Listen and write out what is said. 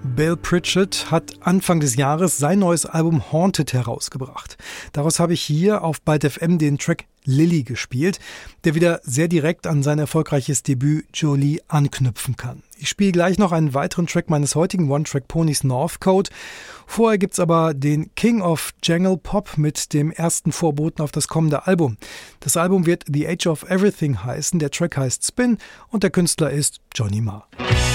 Bill Pritchard hat Anfang des Jahres sein neues Album Haunted herausgebracht. Daraus habe ich hier auf Byte FM den Track Lily gespielt, der wieder sehr direkt an sein erfolgreiches Debüt Jolie anknüpfen kann. Ich spiele gleich noch einen weiteren Track meines heutigen One-Track-Ponys Northcote. Vorher gibt's aber den King of Jangle Pop mit dem ersten Vorboten auf das kommende Album. Das Album wird The Age of Everything heißen, der Track heißt Spin und der Künstler ist Johnny Marr.